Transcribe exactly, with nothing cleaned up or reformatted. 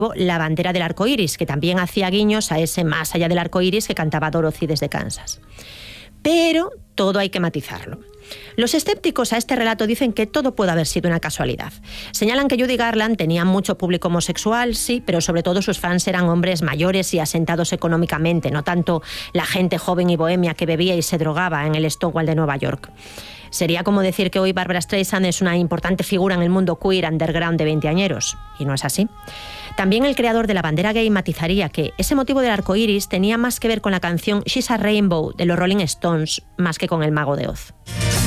La bandera del arco iris, que también hacía guiños a ese más allá del arco iris que cantaba Dorothy desde Kansas. Pero todo hay que matizarlo. Los escépticos a este relato dicen que todo puede haber sido una casualidad. Señalan que Judy Garland tenía mucho público homosexual, sí, pero sobre todo sus fans eran hombres mayores y asentados económicamente, no tanto la gente joven y bohemia que bebía y se drogaba en el Stonewall de Nueva York. Sería como decir que hoy Barbra Streisand es una importante figura en el mundo queer underground de veinteañeros, y no es así. También el creador de la bandera gay matizaría que ese motivo del arco iris tenía más que ver con la canción She's a Rainbow de los Rolling Stones, más que con el Mago de Oz.